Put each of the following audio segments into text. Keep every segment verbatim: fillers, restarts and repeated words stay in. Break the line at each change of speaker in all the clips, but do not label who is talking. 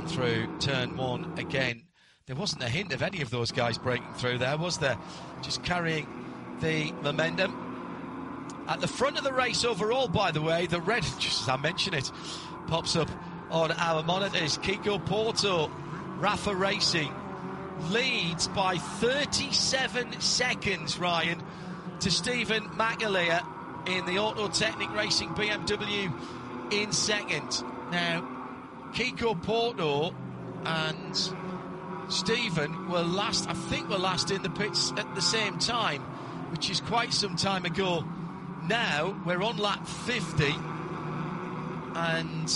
breaking through turn one again. There wasn't a hint of any of those guys breaking through there, was there? Just carrying the momentum. At the front of the race overall, by the way, the red, just as I mention it, pops up on our monitors. Kiko Porto, Rafa Racing, leads by thirty-seven seconds, Ryan, to Stephen McAleer in the Auto Technic Racing B M W in second. Now, Kiko Porto and Stephen were last, I think were last in the pits at the same time, which is quite some time ago. Now, we're on lap fifty, and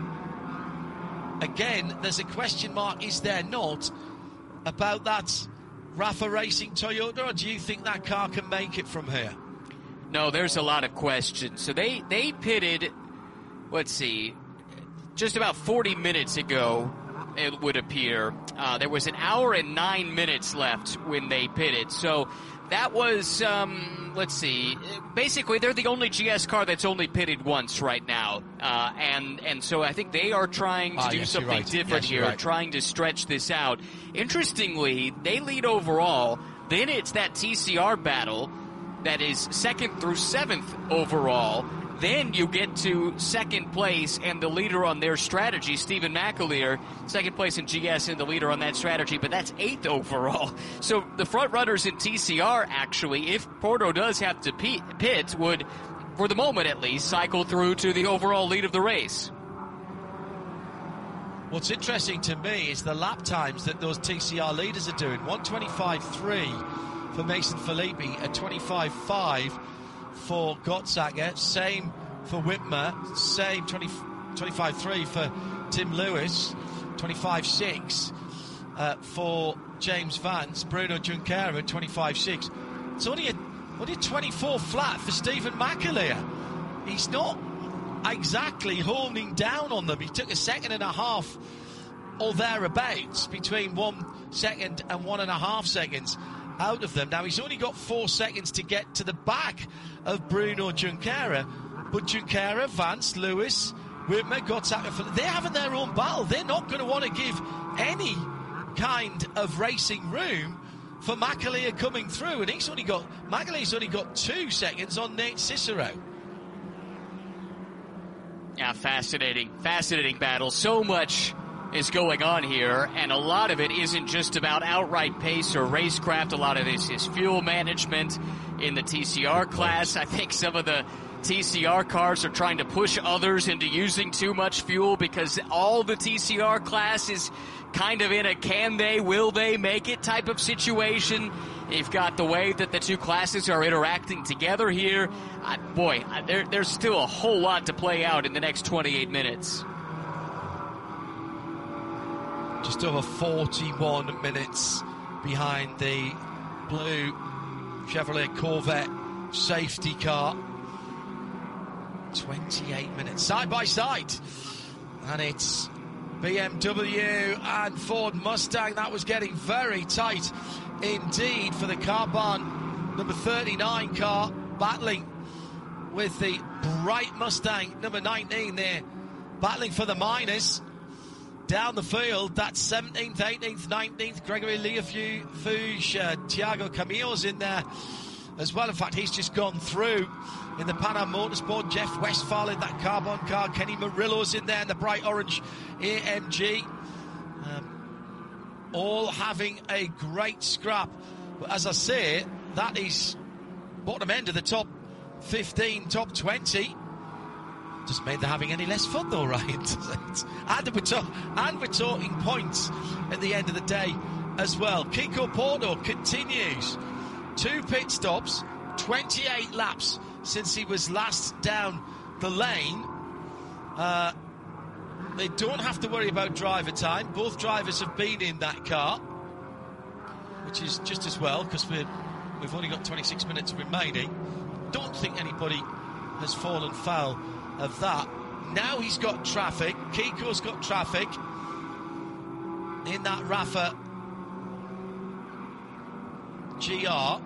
again, there's a question mark, is there not, about that Rafa Racing Toyota, or do you think that car can make it from here?
No, there's a lot of questions. So they, they pitted, let's see, just about forty minutes ago, it would appear. Uh, there was an hour and nine minutes left when they pitted. So that was, um, let's see, basically they're the only G S car that's only pitted once right now. Uh, and, and so I think they are trying to
ah,
do
yes,
something
right.
different
yes,
here,
right.
trying to stretch this out. Interestingly, they lead overall. Then it's that T C R battle that is second through seventh overall. Then you get to second place and the leader on their strategy, Stephen McAleer, second place in G S and the leader on that strategy, but that's eighth overall. So the front runners in T C R, actually, if Porto does have to pit, would, for the moment at least, cycle through to the overall lead of the race.
What's interesting to me is the lap times that those T C R leaders are doing. one twenty-five three for Mason Filippi, a twenty-five five for Gottsager, same for Whitmer, same twenty-five three for Tim Lewis, twenty-five six uh, for James Vance, Bruno Junqueira, twenty-five six. It's only a, only a twenty-four flat for Stephen McAleer. He's not exactly honing down on them. He took a second and a half or thereabouts, between one second and one and a half seconds out of them. Now, he's only got four seconds to get to the back of Bruno Junqueira, but Junqueira, Vance, Lewis, Whitmer, Gottsager, they're having their own battle. They're not going to want to give any kind of racing room for McAleer coming through, and he's only got McAleer's only got two seconds on Nate Cicero.
Yeah, fascinating, fascinating battle. So much is going on here, and a lot of it isn't just about outright pace or racecraft. A lot of this is fuel management in the T C R class. I think some of the T C R cars are trying to push others into using too much fuel because all the T C R class is kind of in a can they, will they make it type of situation. You've got the way that the two classes are interacting together here. Uh, boy, uh, there, there's still a whole lot to play out in the next twenty-eight minutes.
Just over forty-one minutes behind the blue Chevrolet Corvette safety car. twenty-eight minutes side by side. And it's B M W and Ford Mustang. That was getting very tight indeed for the Carbahn number thirty-nine car, battling with the bright Mustang number nineteen there, battling for the minors. Down the field, that's seventeenth, eighteenth, nineteenth. Gregory Leofouge, uh, Thiago Camillo's in there as well. In fact, he's just gone through in the Pan Am Motorsport. Jeff Westphal in that Carbon car. Kenny Murillo's in there in the bright orange A M G. Um, all having a great scrap. But as I say, that is bottom end of the top fifteen, top twenty. Doesn't mean they're having any less fun though, right? and, we're to- and we're talking points at the end of the day as well. Kiko Porto continues. Two pit stops, twenty-eight laps since he was last down the lane. Uh, they don't have to worry about driver time. Both drivers have been in that car, which is just as well, because we're, we've only got twenty-six minutes remaining. Don't think anybody has fallen foul of that. Now he's got traffic. Kiko's got traffic in that Rafa G R.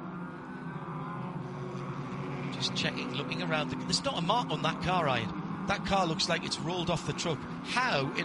Just checking, looking around. The, there's not a mark on that car, Ryan. That car looks like it's rolled off the truck. How in